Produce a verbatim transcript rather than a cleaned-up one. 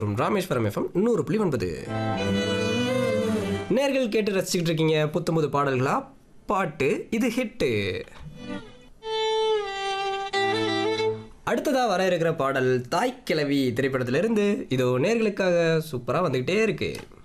Rameswaram FM நூறு புள்ளி ஒன்பது. நேர்கள் கேட்டு ரசிச்சுக்கிட்டு இருக்கீங்க புத்தம்புது பாடல்களா பாட்டு இது ஹிட்டு. அடுத்ததா வர இருக்கிற பாடல் தாய் கிழவி திரைப்படத்திலிருந்து இதோ நேர்களுக்காக சூப்பரா வந்துகிட்டே இருக்கு.